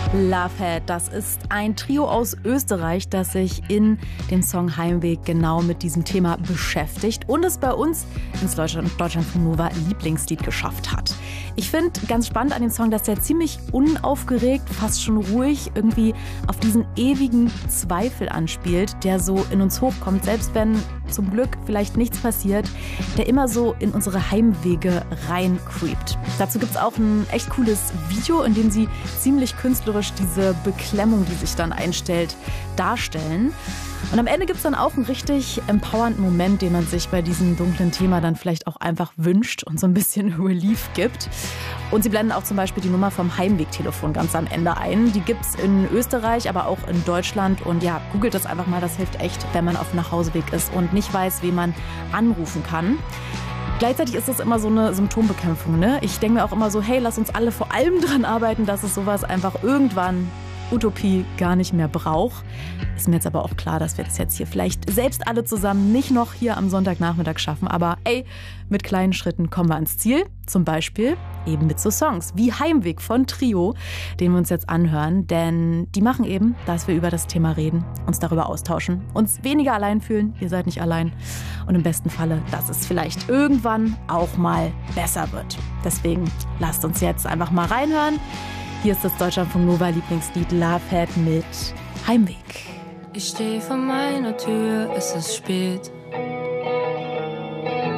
Lovehead, das ist ein Trio aus Österreich, das sich in dem Song Heimweg genau mit diesem Thema beschäftigt und es bei uns ins Deutschlandfunk Nova Lieblingslied geschafft hat. Ich finde ganz spannend an dem Song, dass der ziemlich unaufgeregt, fast schon ruhig irgendwie auf diesen ewigen Zweifel anspielt, der so in uns hochkommt, selbst wenn zum Glück vielleicht nichts passiert, der immer so in unsere Heimwege reincreept. Dazu gibt es auch ein echt cooles Video, in dem sie ziemlich künstlerisch diese Beklemmung, die sich dann einstellt, darstellen. Und am Ende gibt es dann auch einen richtig empowernden Moment, den man sich bei diesem dunklen Thema dann vielleicht auch einfach wünscht und so ein bisschen Relief gibt. Und sie blenden auch zum Beispiel die Nummer vom Heimwegtelefon ganz am Ende ein. Die gibt es in Österreich, aber auch in Deutschland. Und ja, googelt das einfach mal, das hilft echt, wenn man auf dem Nachhauseweg ist und nicht weiß, wen man anrufen kann. Gleichzeitig ist das immer so eine Symptombekämpfung, ne? Ich denke mir auch immer so, hey, lass uns alle vor allem dran arbeiten, dass es sowas einfach irgendwann Utopie gar nicht mehr braucht. Ist mir jetzt aber auch klar, dass wir das jetzt hier vielleicht selbst alle zusammen nicht noch hier am Sonntagnachmittag schaffen. Aber ey, mit kleinen Schritten kommen wir ans Ziel. Zum Beispiel eben mit so Songs wie Heimweg von Trio, den wir uns jetzt anhören. Denn die machen eben, dass wir über das Thema reden, uns darüber austauschen, uns weniger allein fühlen. Ihr seid nicht allein. Und im besten Falle, dass es vielleicht irgendwann auch mal besser wird. Deswegen lasst uns jetzt einfach mal reinhören. Hier ist das Deutschlandfunk Nova Lieblingslied Lovehead mit Heimweg. Ich stehe vor meiner Tür, es ist spät.